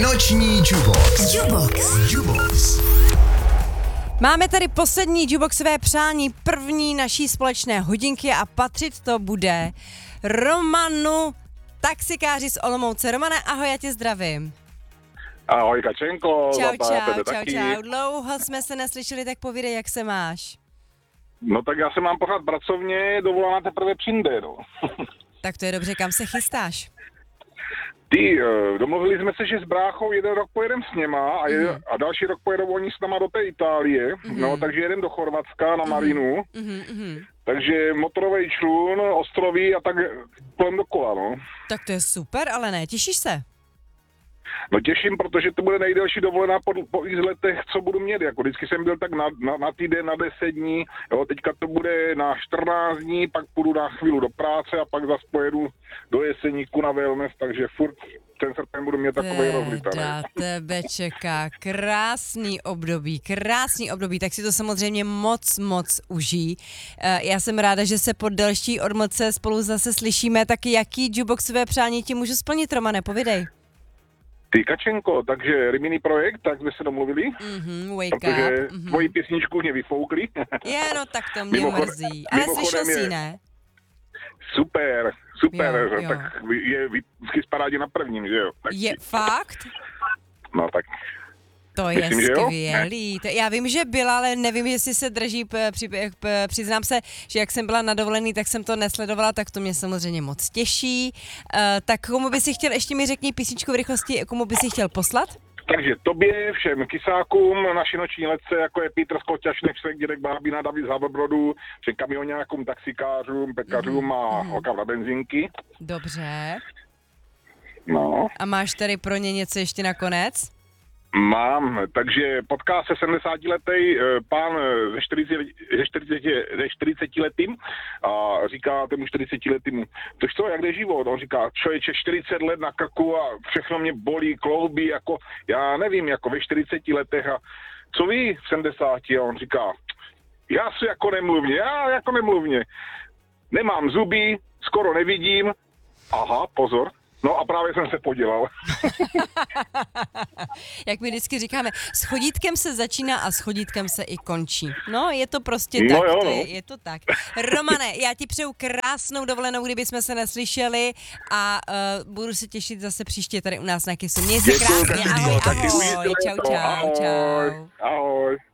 Noční Jubox. Máme tady poslední Juboxové přání první naší společné hodinky a patřit to bude Romanu, taxikáři z Olomouce. Romane, ahoj, já tě zdravím. Ahoj Kačenko. Čau. Dlouho jsme se neslyšeli, tak povídej, jak se máš. No tak já se mám pořád pracovně, dovolená teprve přijde, no. Tak to je dobře, kam se chystáš? Domluvili jsme se, že s bráchou jeden rok pojedem s něma a další rok pojedou oni s náma do té Itálie, no takže jedem do Chorvatska na Marinu, takže motorový člun, ostroví a tak kolem dokola, no. Tak to je super, ale ne, těšíš se? No těším, protože to bude nejdelší dovolená po x letech, co budu mít. Jako vždycky jsem byl tak na týden, na 10 dní, jo, teďka to bude na 14 dní, pak půjdu na chvíli do práce a pak zase pojedu do Jeseníku na wellness, takže furt ten srpen budu mít takovej rozlitaný. Tebe čeká krásný období, tak si to samozřejmě moc užij. Já jsem ráda, že se po delší odmlce spolu zase slyšíme, tak jaký Juboxové přání ti můžu splnit, Romane, povídej. Ty Kačenko, takže Rimini projekt, tak jsme se domluvili, protože tvoji písničku mě vyfoukli. No tak to mě mrzí, ale slyšel jsi, ne? Super, jo. Tak je vždycky sparádě na prvním, že jo? Tak je fakt? No tak. To je skvělý. Já vím, že byla, ale nevím, jestli se drží, přiznám se, že jak jsem byla na dovolený, tak jsem to nesledovala, tak to mě samozřejmě moc těší. Tak komu by si chtěl, ještě mi řekni písničku v rychlosti, komu by si chtěl poslat? Takže tobě, všem kysákům, naši noční letce, jako je Petr Skoťaš, Nešek, Dědek Bábina, David z Haverbrodu, všem kamionákům, taxikářům, pekařům a holkám na benzínky. Dobře. No. A máš tady pro ně něco ještě nakonec? Mám, takže potká se 70letý pán ze 40 letým a říká tomu 40 letýmu, tož co, jak jde život? On říká, člověče, 40 let na krku a všechno mě bolí, kloubí, jako, já nevím, jako ve 40 letech a co vy v 70? A on říká, já si jako nemluvně, nemám zuby, skoro nevidím, aha, pozor. No a právě jsem se podělal. Jak my vždycky říkáme, s chodítkem se začíná a s chodítkem se i končí. No, je to prostě tak, je to tak. Romane, já ti přeju krásnou dovolenou, kdyby jsme se neslyšeli a budu se těšit zase příště tady u nás na Kysu. Měj se krásně, ahoj. Čau. Ahoj.